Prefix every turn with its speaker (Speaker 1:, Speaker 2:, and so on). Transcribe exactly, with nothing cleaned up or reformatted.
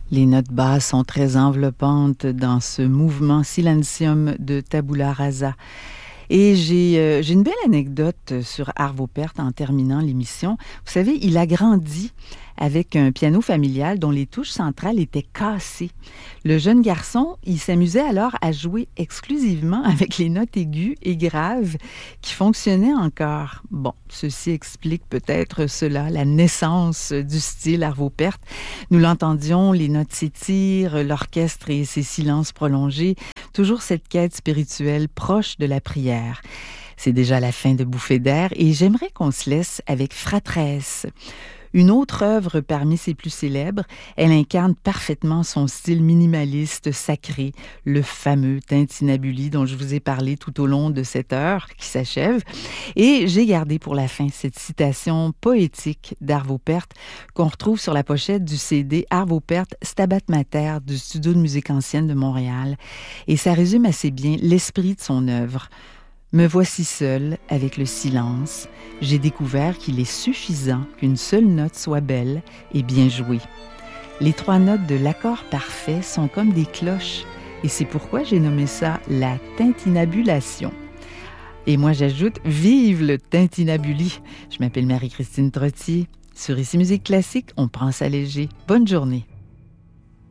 Speaker 1: Les notes basses sont très enveloppantes dans ce mouvement Silentium de Tabula Rasa. Et j'ai, euh, j'ai une belle anecdote sur Arvo Pärt en terminant l'émission. Vous savez, il a grandi avec un piano familial dont les touches centrales étaient cassées. Le jeune garçon, il s'amusait alors à jouer exclusivement avec les notes aiguës et graves qui fonctionnaient encore. Bon, ceci explique peut-être cela, la naissance du style Arvo Pärt. Nous l'entendions, les notes s'étirent, l'orchestre et ses silences prolongés, toujours cette quête spirituelle proche de la prière. C'est déjà la fin de Bouffées d'air et j'aimerais qu'on se laisse avec Fratresse. Une autre œuvre parmi ses plus célèbres, elle incarne parfaitement son style minimaliste sacré, le fameux Tintinnabuli dont je vous ai parlé tout au long de cette heure qui s'achève. Et j'ai gardé pour la fin cette citation poétique d'Arvo Pärt qu'on retrouve sur la pochette du C D Arvo Pärt Stabat Mater du Studio de musique ancienne de Montréal. Et ça résume assez bien l'esprit de son œuvre. Me voici seul avec le silence. J'ai découvert qu'il est suffisant qu'une seule note soit belle et bien jouée. Les trois notes de l'accord parfait sont comme des cloches et c'est pourquoi j'ai nommé ça la tintinnabulation. Et moi j'ajoute, vive le tintinnabuli! Je m'appelle Marie-Christine Trottier. Sur Ici Musique Classique, on prend ça léger. Bonne journée!